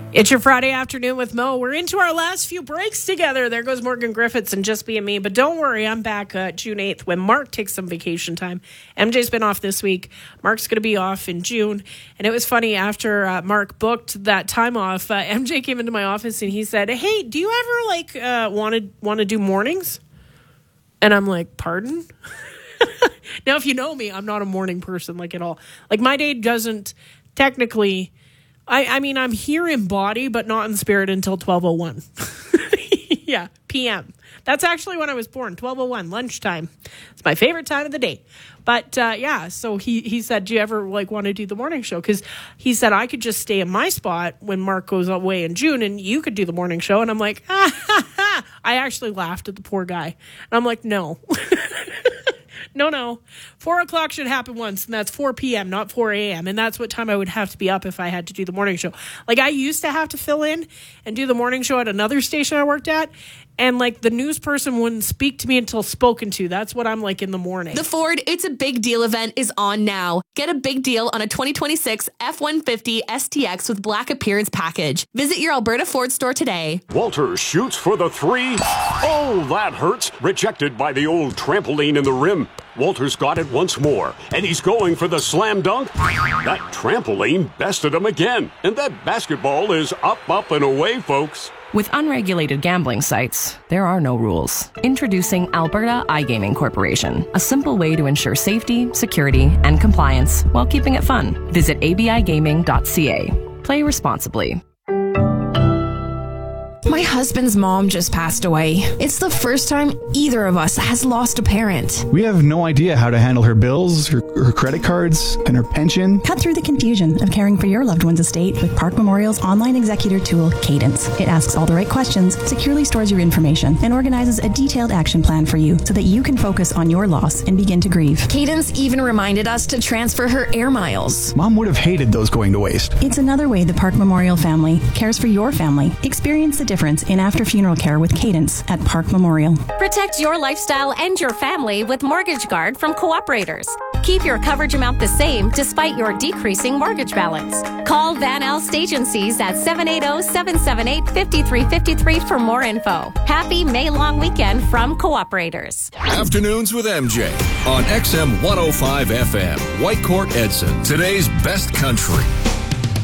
It's your Friday afternoon with Mo. We're into our last few breaks together. There goes Morgan Griffiths and Just Being Me. But don't worry, I'm back June 8th when Mark takes some vacation time. MJ's been off this week. Mark's going to be off in June. And it was funny, after Mark booked that time off, MJ came into my office and he said, hey, do you ever want to do mornings? And I'm like, pardon? Now, if you know me, I'm not a morning person at all. My day doesn't technically... I mean, I'm here in body, but not in spirit until 12:01. Yeah, p.m. That's actually when I was born, 12:01, lunchtime. It's my favorite time of the day. But, so he said, do you ever, want to do the morning show? Because he said I could just stay in my spot when Mark goes away in June, and you could do the morning show. And I'm like, I actually laughed at the poor guy. And I'm like, no. No. 4 o'clock should happen once, and that's 4 p.m., not 4 a.m., and that's what time I would have to be up if I had to do the morning show. I used to have to fill in and do the morning show at another station I worked at, and, the news person wouldn't speak to me until spoken to. That's what I'm like in the morning. The Ford It's a Big Deal event is on now. Get a big deal on a 2026 F-150 STX with Black Appearance Package. Visit your Alberta Ford store today. Walter shoots for the 3. Oh, that hurts. Rejected by the old trampoline in the rim. Walter's got it once more, and he's going for the slam dunk. That trampoline bested him again, and that basketball is up, and away, folks. With unregulated gambling sites, there are no rules. Introducing Alberta iGaming Corporation, a simple way to ensure safety, security, and compliance while keeping it fun. Visit abigaming.ca. Play responsibly. My husband's mom just passed away. It's the first time either of us has lost a parent. We have no idea how to handle her bills, her credit cards, and her pension. Cut through the confusion of caring for your loved one's estate with Park Memorial's online executor tool, Cadence. It asks all the right questions, securely stores your information, and organizes a detailed action plan for you so that you can focus on your loss and begin to grieve. Cadence even reminded us to transfer her air miles. Mom would have hated those going to waste. It's another way the Park Memorial family cares for your family. Experience the difference in after-funeral care with Cadence at Park Memorial. Protect your lifestyle and your family with Mortgage Guard from Cooperators. Keep your coverage amount the same despite your decreasing mortgage balance. Call Van Elst Agencies at 780-778-5353 for more info. Happy May long weekend from Cooperators. Afternoons with MJ on XM 105 FM, Whitecourt, Edson. Today's best country.